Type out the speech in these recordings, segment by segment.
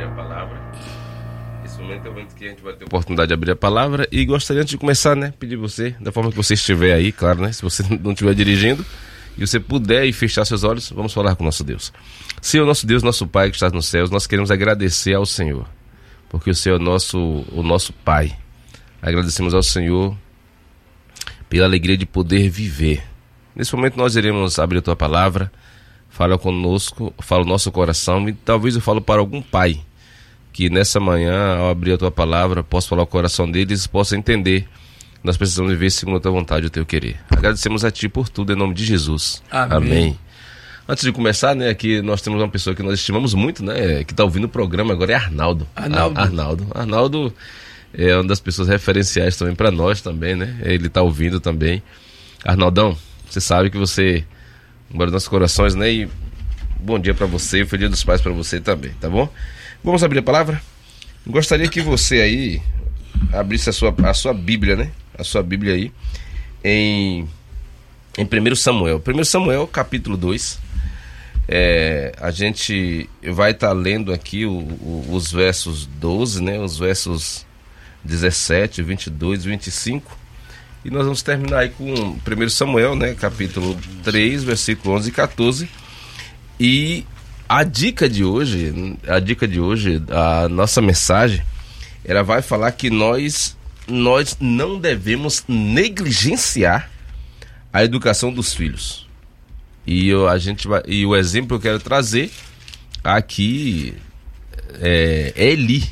a palavra. Esse momento é o momento que a gente vai ter a oportunidade de abrir a palavra. E gostaria, antes de começar, né, pedir você, da forma que você estiver aí, claro, né, se você não estiver dirigindo e você puder e fechar seus olhos, vamos falar com o nosso Deus. Senhor, nosso Deus, nosso Pai que está nos céus, nós queremos agradecer ao Senhor, porque o Senhor é o nosso Pai. Agradecemos ao Senhor pela alegria de poder viver. Nesse momento nós iremos abrir a Tua palavra. Fala conosco, fala o nosso coração, e talvez eu falo para algum pai que nessa manhã, ao abrir a Tua palavra, possa falar o coração deles, possa entender. Nós precisamos viver segundo a Tua vontade e o Teu querer. Agradecemos a Ti por tudo, em nome de Jesus. Amém. Antes de começar, né, aqui nós temos uma pessoa que nós estimamos muito, né, que está ouvindo o programa agora, é Arnaldo. Arnaldo é uma das pessoas referenciais também para nós também, né? Ele está ouvindo também. Arnaldão, você sabe que você mora nos nossos corações, né? E bom dia para você, feliz dia dos pais para você também, tá bom? Vamos abrir a palavra? Gostaria que você aí abrisse a sua Bíblia, né? A sua Bíblia aí em 1 Samuel. 1 Samuel, capítulo 2. A gente vai estar lendo aqui os versos 12, né? Os versos 17, 22, 25. E nós vamos terminar aí com 1 Samuel, né? Capítulo 3, versículo 11 e 14. E a dica de hoje, a nossa mensagem, ela vai falar que nós não devemos negligenciar a educação dos filhos. E o exemplo que eu quero trazer aqui é Eli.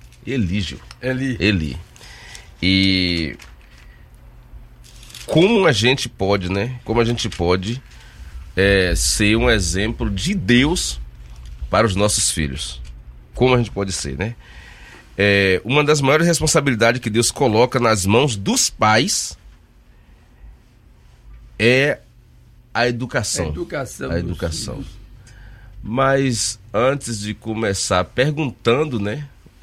E como a gente pode, né? Como a gente pode ser um exemplo de Deus para os nossos filhos? Como a gente pode ser, né? Uma das maiores responsabilidades que Deus coloca nas mãos dos pais é a educação. A educação. Mas antes de começar perguntando, né?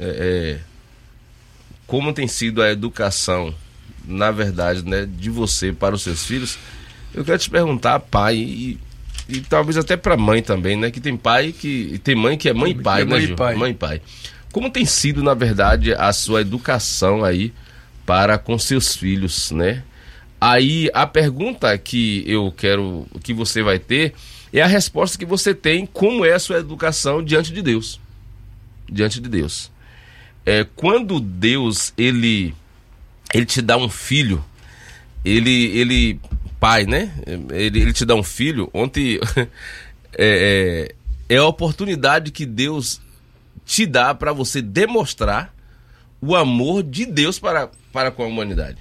Como tem sido a educação, na verdade, né, de você para os seus filhos, eu quero te perguntar, pai, e talvez até para mãe também, né? Que tem pai que tem mãe que é mãe e pai, né, Gil? Mãe e pai. Como tem sido, na verdade, a sua educação aí para com seus filhos, né? Aí a pergunta que eu quero que você vai ter é a resposta que você tem, como é a sua educação diante de Deus. Diante de Deus. Quando Deus, ele te dá um filho, ele pai, né? Ele te dá um filho. Ontem é a oportunidade que Deus te dá para você demonstrar o amor de Deus para com a humanidade.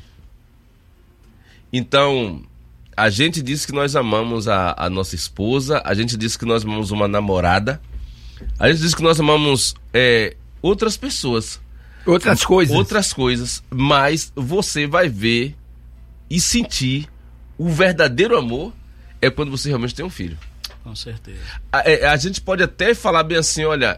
Então, a gente diz que nós amamos a nossa esposa, a gente diz que nós amamos uma namorada, a gente diz que nós amamos outras pessoas. Outras coisas, mas você vai ver e sentir o verdadeiro amor é quando você realmente tem um filho. Com certeza. A gente pode até falar bem assim, olha,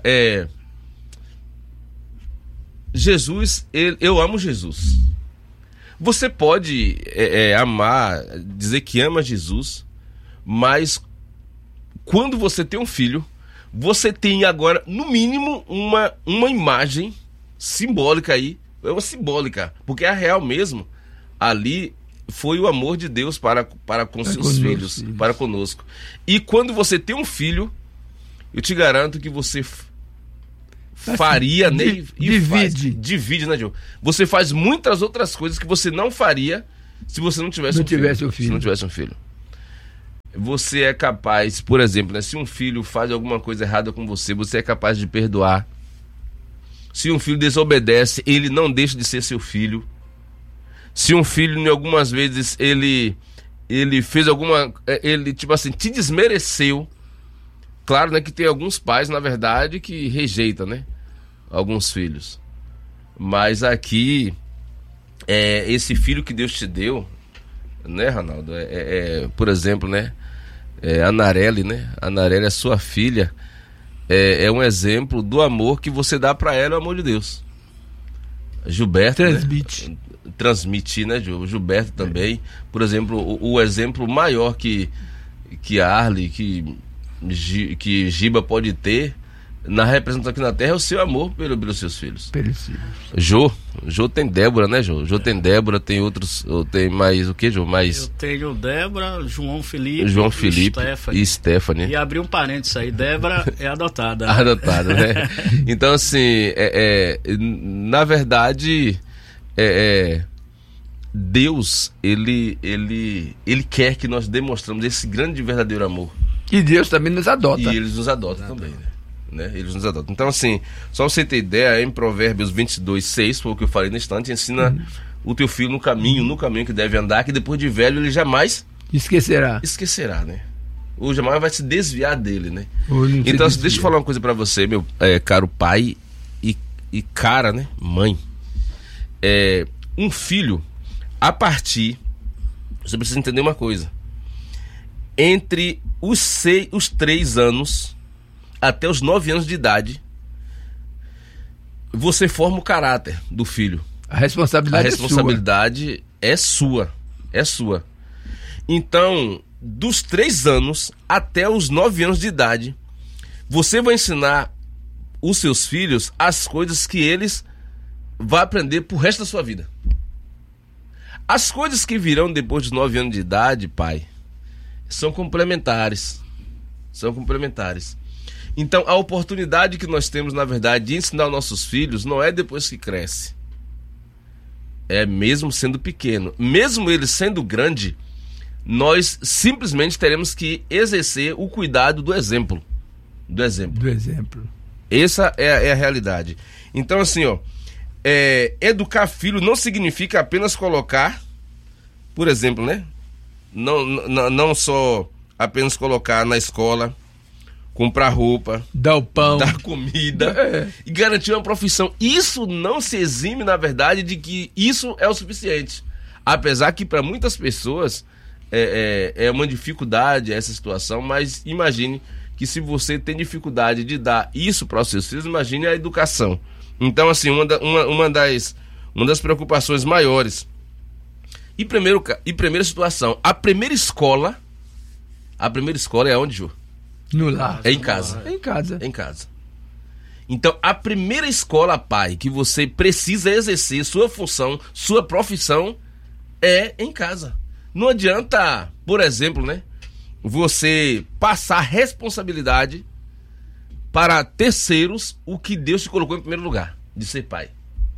Jesus, eu amo Jesus. Você pode amar, dizer que ama Jesus, mas quando você tem um filho, você tem agora, no mínimo, uma imagem simbólica aí, simbólica, porque a real mesmo, ali foi o amor de Deus para com seus filhos, para conosco. E quando você tem um filho, eu te garanto que você faria, né? Divide, né, João? Você faz muitas outras coisas que você não faria se você não tivesse um filho. Você é capaz, por exemplo, né, se um filho faz alguma coisa errada com você, você é capaz de perdoar. Se um filho desobedece, ele não deixa de ser seu filho. Se um filho, em algumas vezes, ele fez ele, tipo assim, te desmereceu. Claro, né, que tem alguns pais, na verdade, que rejeitam, né, alguns filhos. Mas aqui, esse filho que Deus te deu, né, Ronaldo? Por exemplo, né, a Narelli, né? A Narelli é sua filha. É um exemplo do amor que você dá para ela, o amor de Deus. Gilberto transmite, né, Gilberto também. Por exemplo, o exemplo maior que Arley, que Giba pode ter, na representação aqui na Terra é o seu amor pelos seus filhos. Pelos filhos. Jô tem Débora, né, Jô? Jô tem Débora, tem outros, tem mais o que, Jô? Mais... Eu tenho Débora, João Felipe e Stephanie. E abri um parênteses aí, Débora é adotada. Adotada, né? Então, assim, na verdade, Deus, ele quer que nós demonstramos esse grande e verdadeiro amor. E Deus também nos adota. E eles nos adotam também, né? Eles nos adotam. Então, assim, só pra você ter ideia, em Provérbios 22:6, foi o que eu falei no instante, ensina o teu filho no caminho que deve andar, que depois de velho ele jamais esquecerá, né? Ou jamais vai se desviar dele, né? Então, deixa eu falar uma coisa pra você, meu caro pai e cara, né, mãe. Um filho, a partir, você precisa entender uma coisa, entre os 3 anos até os 9 anos de idade, você forma o caráter do filho. A responsabilidade é sua. Então, dos 3 anos até os 9 anos de idade, você vai ensinar os seus filhos as coisas que eles vão aprender pro resto da sua vida. As coisas que virão depois dos 9 anos de idade, pai, são complementares. Então, a oportunidade que nós temos, na verdade, de ensinar os nossos filhos não é depois que cresce. É mesmo sendo pequeno. Mesmo ele sendo grande, nós simplesmente teremos que exercer o cuidado do exemplo. Essa é a realidade. Então, assim, educar filho não significa apenas colocar, por exemplo, né? Não só apenas colocar na escola, comprar roupa, dar o pão, dar comida e garantir uma profissão. Isso não se exime, na verdade, de que isso é o suficiente. Apesar que para muitas pessoas é uma dificuldade essa situação, mas imagine que se você tem dificuldade de dar isso para os seus filhos, imagine a educação. Então, assim, uma das preocupações maiores. E primeira situação, a primeira escola é onde, Jô? No lar. É em casa. É em casa. Então, a primeira escola, pai, que você precisa exercer sua função, sua profissão, é em casa. Não adianta, por exemplo, né, você passar responsabilidade para terceiros o que Deus te colocou em primeiro lugar, de ser pai.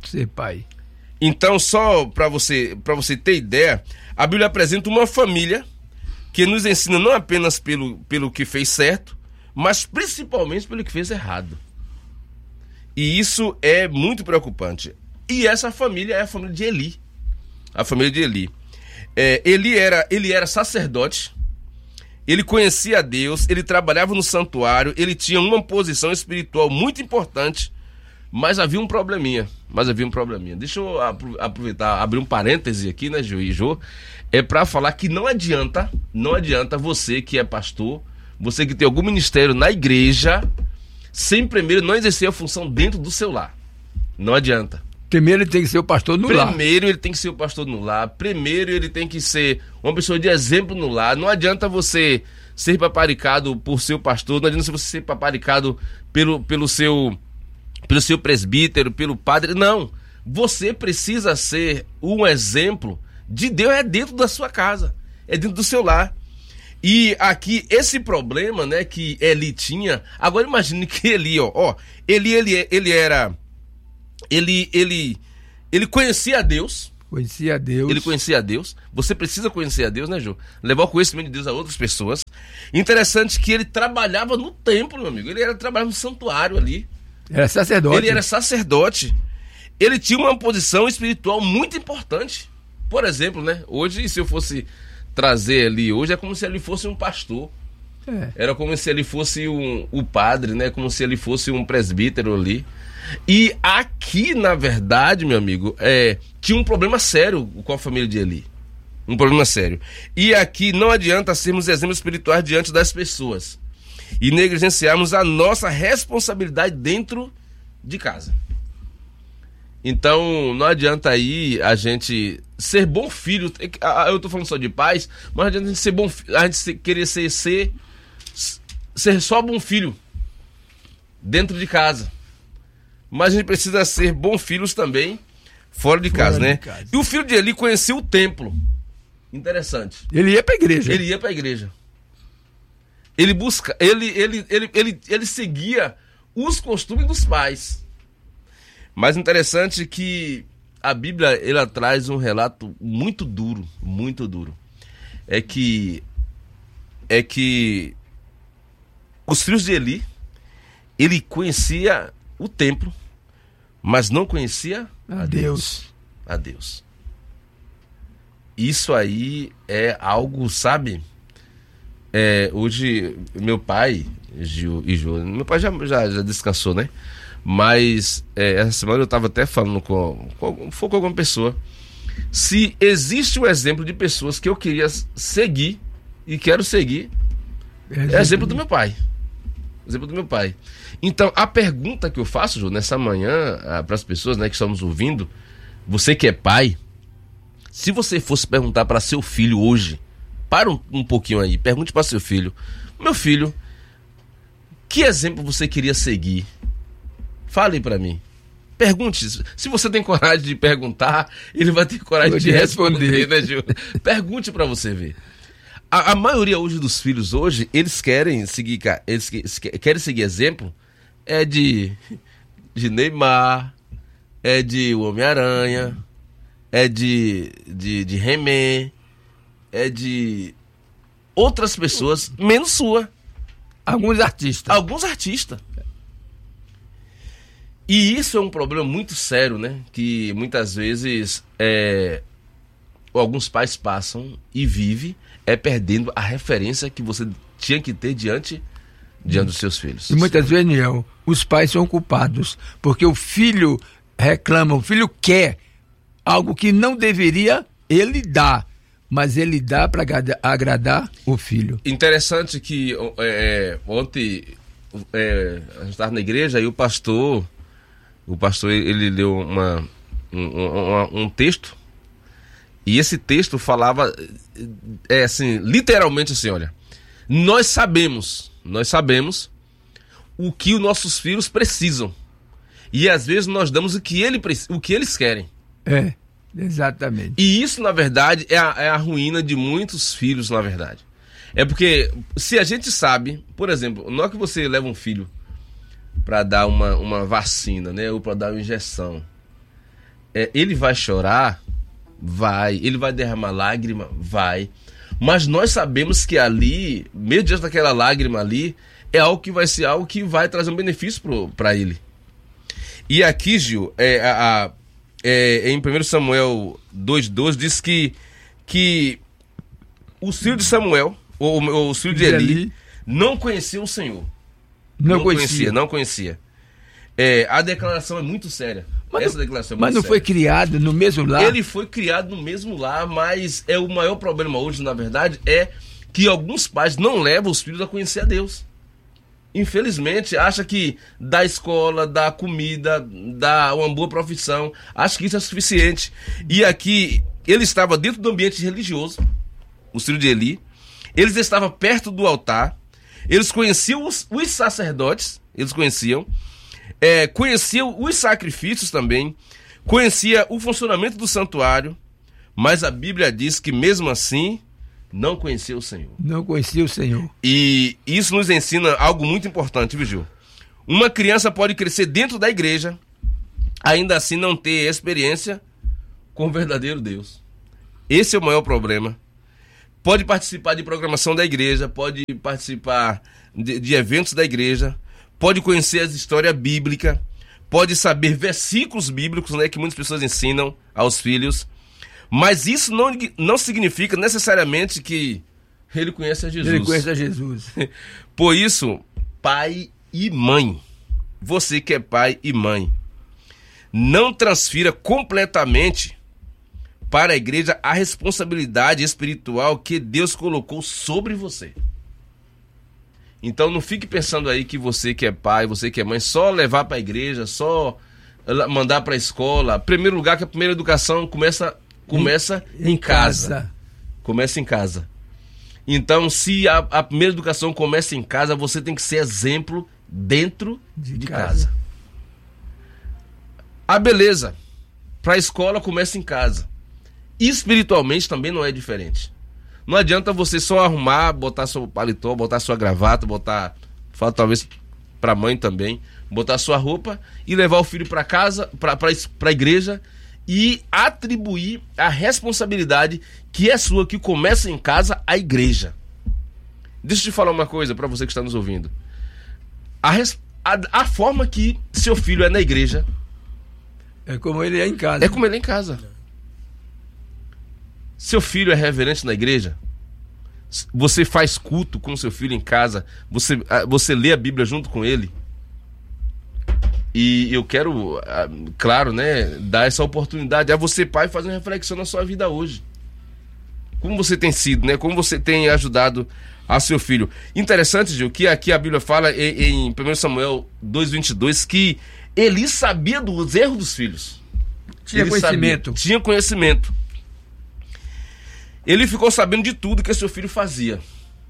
Então, só para você ter ideia, a Bíblia apresenta uma família que nos ensina não apenas pelo que fez certo, mas principalmente pelo que fez errado. E isso é muito preocupante. E essa família é a família de Eli. A família de Eli. Ele era sacerdote, ele conhecia a Deus, ele trabalhava no santuário, ele tinha uma posição espiritual muito importante, mas havia um probleminha. Deixa eu aproveitar, abrir um parêntese aqui, né, Jô? Para falar que não adianta você que é pastor, você que tem algum ministério na igreja, sem primeiro não exercer a função dentro do seu lar. Não adianta. Primeiro ele tem que ser o pastor no lar. Primeiro ele tem que ser o pastor no lar. Primeiro ele tem que ser uma pessoa de exemplo no lar. Não adianta você ser paparicado por seu pastor, não adianta você ser paparicado pelo seu presbítero, pelo padre. Não. Você precisa ser um exemplo de Deus, é dentro da sua casa, é dentro do seu lar. E aqui, esse problema, né, que Eli tinha, agora imagine que Eli, ele conhecia a Deus. Ele conhecia a Deus. Você precisa conhecer a Deus, né, Jô? Levar o conhecimento de Deus a outras pessoas. Interessante que ele trabalhava no templo, meu amigo. Ele trabalhava no santuário ali. Ele era sacerdote. Ele tinha uma posição espiritual muito importante. Por exemplo, né? Hoje, se eu fosse trazer ali, hoje é como se ele fosse um pastor. Era como se ele fosse um padre, né? Como se ele fosse um presbítero ali. E aqui, na verdade, meu amigo, tinha um problema sério com a família de Eli. Um problema sério. E aqui não adianta sermos exemplos espirituais diante das pessoas e negligenciarmos a nossa responsabilidade dentro de casa. Então, não adianta aí a gente ser bom filho. Eu tô falando só de pais, mas não adianta a gente ser bom filho, a gente querer ser só bom filho. dentro de casa. Mas a gente precisa ser bons filhos também fora de casa, né? E o filho de Eli conheceu o templo. Interessante. Ele ia para a igreja. Ele ia para a igreja. Ele seguia os costumes dos pais. Mas interessante que a Bíblia, ela traz um relato muito duro, muito duro. É que os filhos de Eli, ele conhecia o templo, mas não conhecia a Deus. A Deus. Isso aí é algo, sabe? Hoje, meu pai, Gil e Jô, meu pai já descansou, né? Mas essa semana eu estava até falando com alguma pessoa. Se existe um exemplo de pessoas que eu queria seguir e quero seguir, é exemplo do meu pai. Exemplo do meu pai. Então, a pergunta que eu faço, Jô, nessa manhã, para as pessoas, né, que estamos ouvindo, você que é pai, se você fosse perguntar para seu filho hoje, para um pouquinho aí, pergunte para seu filho: meu filho, que exemplo você queria seguir? Fale para mim. Pergunte. Se você tem coragem de perguntar, ele vai ter coragem de responder, né, Gil? Pergunte para você ver. A maioria hoje dos filhos hoje, eles querem seguir exemplo, de Neymar, de Homem-Aranha, de He-Man, de outras pessoas, menos sua. Alguns artistas. E isso é um problema muito sério, né? Que muitas vezes alguns pais passam e vivem perdendo a referência que você tinha que ter diante dos seus filhos. E muitas vezes, Niel, os pais são culpados, porque o filho reclama, o filho quer algo que não deveria ele dar, mas ele dá para agradar o filho. Interessante que ontem a gente estava na igreja e o pastor ele leu um texto, e esse texto falava assim, literalmente assim: olha, nós sabemos o que os nossos filhos precisam, e às vezes nós damos o que eles querem. Exatamente. E isso, na verdade, é a ruína de muitos filhos, na verdade. É porque se a gente sabe, por exemplo, na hora que você leva um filho para dar uma vacina, né, ou para dar uma injeção, ele vai chorar? Vai. Ele vai derramar lágrima? Vai. Mas nós sabemos que ali, mesmo diante daquela lágrima ali, é algo que vai ser algo que vai trazer um benefício para ele. E aqui, Gil, em 1 Samuel 2,12 diz que os filhos de Samuel, ou os filhos de Eli, não conheciam o Senhor. Não conhecia. A declaração é muito séria. Essa declaração é muito séria. Mas não foi criado no mesmo lar? Ele foi criado no mesmo lar, mas o maior problema hoje, na verdade, é que alguns pais não levam os filhos a conhecer a Deus. Infelizmente, acha que dar escola, dar comida, dar uma boa profissão, acha que isso é suficiente. E aqui, ele estava dentro do ambiente religioso, o filho de Eli, eles estavam perto do altar, eles conheciam os sacerdotes, conheciam os sacrifícios também, conhecia o funcionamento do santuário, mas a Bíblia diz que mesmo assim não conhecia o Senhor. Não conhecia o Senhor. E isso nos ensina algo muito importante, viu, Gil? Uma criança pode crescer dentro da igreja, ainda assim não ter experiência com o verdadeiro Deus. Esse é o maior problema. Pode participar de programação da igreja, pode participar de eventos da igreja, pode conhecer as histórias bíblicas, pode saber versículos bíblicos, né, que muitas pessoas ensinam aos filhos, mas isso não significa necessariamente que ele conhece a Jesus. Por isso, pai e mãe, você que é pai e mãe, não transfira completamente para a igreja a responsabilidade espiritual que Deus colocou sobre você. Então não fique pensando aí que você que é pai, você que é mãe, só levar para a igreja, só mandar para a escola. Em primeiro lugar, que a primeira educação começa em casa. Começa em casa. Então, se a primeira educação começa em casa, você tem que ser exemplo dentro de casa. A beleza para a escola começa em casa. Espiritualmente também não é diferente. Não adianta você só arrumar, botar seu paletó, botar sua gravata, fala talvez para a mãe também, botar sua roupa e levar o filho para casa, para a igreja, e atribuir a responsabilidade que é sua, que começa em casa, à igreja. Deixa eu te falar uma coisa para você que está nos ouvindo. A forma que seu filho é na igreja é como ele é em casa. É como ele é em casa. Seu filho é reverente na igreja? Você faz culto com seu filho em casa? Você lê a Bíblia junto com ele? E eu quero, claro, né, dar essa oportunidade a você, pai, fazer uma reflexão na sua vida hoje. Como você tem sido, né? Como você tem ajudado a seu filho. Interessante, Gil, que aqui a Bíblia fala em 1 Samuel 2:22 que Eli sabia dos erros dos filhos. Tinha conhecimento. Tinha conhecimento. Ele ficou sabendo de tudo que seu filho fazia.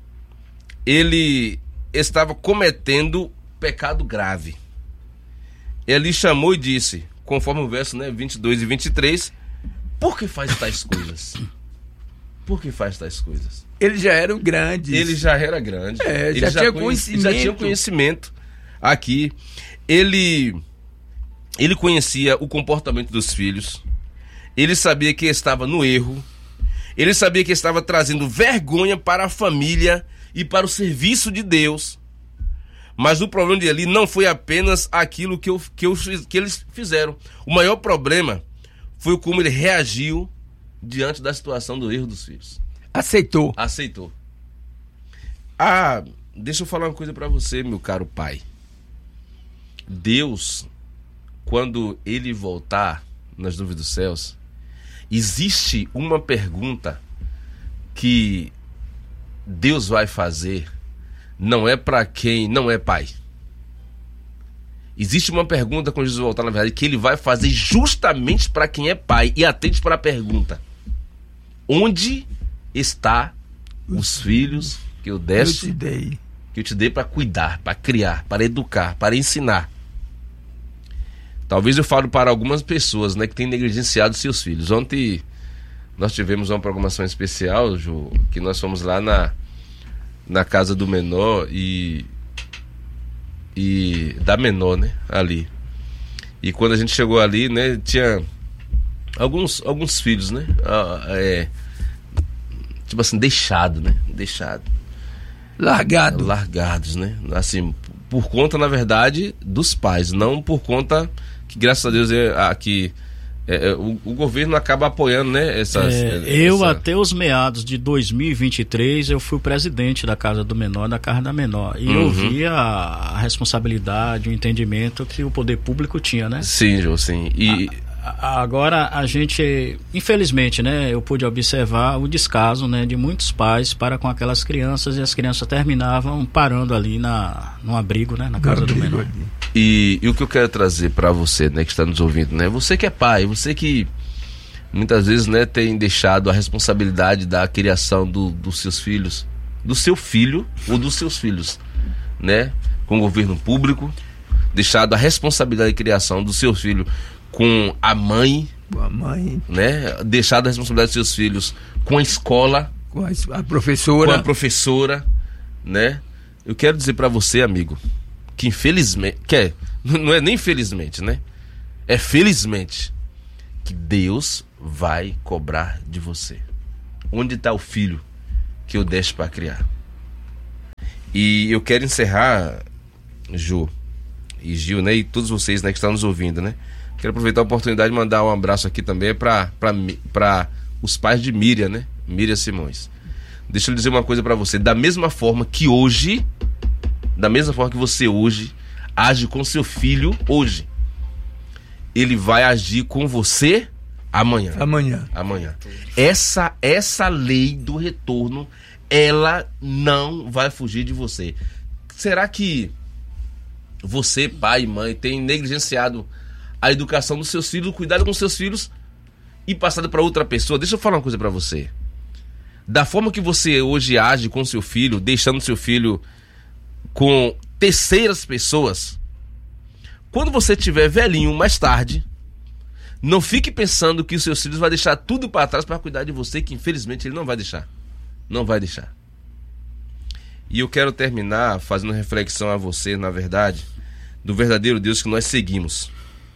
Ele estava cometendo pecado grave. Ele chamou e disse, conforme o verso, né, 22 e 23, por que faz tais coisas? Por que faz tais coisas? Ele já era grande. Ele já era grande. Ele já tinha conhecimento. Já tinha conhecimento aqui. Ele conhecia o comportamento dos filhos. Ele sabia que estava no erro. Ele sabia que estava trazendo vergonha para a família e para o serviço de Deus. Mas o problema de Eli não foi apenas aquilo que eles fizeram. O maior problema foi como ele reagiu diante da situação do erro dos filhos. Aceitou. Deixa eu falar uma coisa para você, meu caro pai. Deus, quando ele voltar nas nuvens dos céus, existe uma pergunta que Deus vai fazer, não é para quem não é pai. Existe uma pergunta quando Jesus voltar, na verdade, que ele vai fazer justamente para quem é pai. E atente para a pergunta: onde está os filhos que eu te dei para cuidar, para criar, para educar, para ensinar? Talvez eu falo para algumas pessoas, né, que têm negligenciado seus filhos. Ontem nós tivemos uma programação especial, Ju, que nós fomos lá na casa do menor e da menor, né, ali. E quando a gente chegou ali, né, tinha alguns filhos, né, tipo assim, deixado. Largados, né, assim, por conta, na verdade, dos pais, não por conta que, graças a Deus, o governo acaba apoiando, né, até os meados de 2023 eu fui o presidente da Casa do Menor, da Casa da Menor, e eu vi a responsabilidade, o entendimento que o poder público tinha, né? Sim, Jô, sim. Agora a gente, infelizmente, né, eu pude observar o descaso, né, de muitos pais para com aquelas crianças, e as crianças terminavam parando ali no abrigo, né, na Casa do Menor. E o que eu quero trazer para você, né, que está nos ouvindo, né, você que é pai, você que muitas vezes, né, tem deixado a responsabilidade da criação dos seus filhos, do seu filho ou dos seus filhos, né, com o governo público, deixado a responsabilidade de criação do seu filho com a mãe, né, deixado a responsabilidade dos seus filhos com a escola, com a professora, né? Eu quero dizer para você, amigo, que infelizmente, não é nem infelizmente, né? É felizmente que Deus vai cobrar de você. Onde está o filho que eu deixo para criar? E eu quero encerrar, Jô e Gil, né, e todos vocês, né, que estão nos ouvindo, né? Quero aproveitar a oportunidade de mandar um abraço aqui também para os pais de Miriam, né? Miriam Simões. Deixa eu dizer uma coisa para você. Da mesma forma que você hoje age com seu filho hoje, ele vai agir com você amanhã. Essa lei do retorno, ela não vai fugir de você. Será que você, pai e mãe, tem negligenciado a educação dos seus filhos, o cuidado com seus filhos e passado para outra pessoa? Deixa eu falar uma coisa para você. Da forma que você hoje age com seu filho, deixando seu filho com terceiras pessoas, quando você tiver velhinho mais tarde, não fique pensando que os seus filhos vão deixar tudo para trás para cuidar de você, que infelizmente ele não vai deixar. Não vai deixar. E eu quero terminar fazendo reflexão a você, na verdade, do verdadeiro Deus que nós seguimos.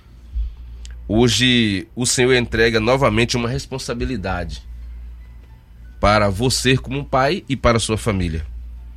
Hoje o Senhor entrega novamente uma responsabilidade para você como um pai e para a sua família.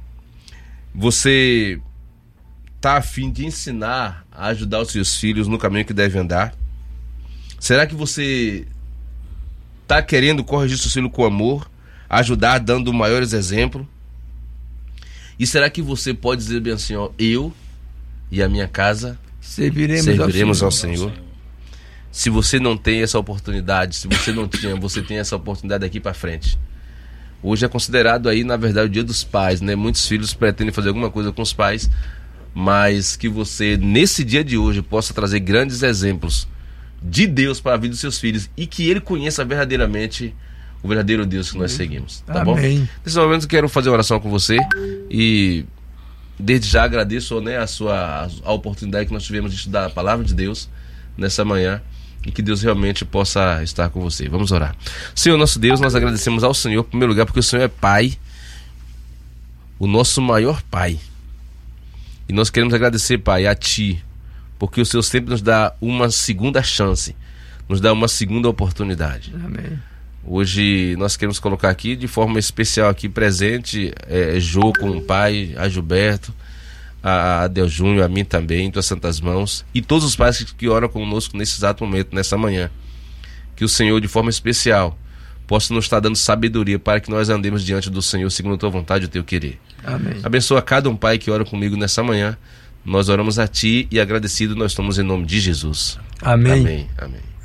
Você está a fim de ensinar a ajudar os seus filhos no caminho que devem andar? Será que você está querendo corrigir seu filho com amor, ajudar dando maiores exemplos? E será que você pode dizer bem assim, ó, eu e a minha casa serviremos ao Senhor? Se você não tem essa oportunidade, se você não tinha, você tem essa oportunidade daqui para frente. Hoje é considerado aí, na verdade, o Dia dos Pais, né? Muitos filhos pretendem fazer alguma coisa com os pais, mas que você, nesse dia de hoje, possa trazer grandes exemplos de Deus para a vida dos seus filhos e que ele conheça verdadeiramente o verdadeiro Deus que nós seguimos, tá bom? Nesse momento eu quero fazer uma oração com você e desde já agradeço, né, a oportunidade que nós tivemos de estudar a palavra de Deus nessa manhã e que Deus realmente possa estar com você. Vamos orar. Senhor nosso Deus, nós agradecemos ao Senhor em primeiro lugar porque o Senhor é Pai, o nosso maior Pai, e nós queremos agradecer, Pai, a Ti, porque o Senhor sempre nos dá uma segunda chance, nos dá uma segunda oportunidade. Amém. Hoje nós queremos colocar aqui de forma especial aqui presente Jô com o pai, a Gilberto, a Adel Júnior, a mim também, em tuas santas mãos, e todos os pais que oram conosco nesse exato momento, nessa manhã. Que o Senhor de forma especial possa nos estar dando sabedoria para que nós andemos diante do Senhor segundo a tua vontade e o teu querer. Amém. Abençoa cada um pai que ora comigo nessa manhã. Nós oramos a Ti e agradecido nós estamos em nome de Jesus. Amém. Amém. Amém.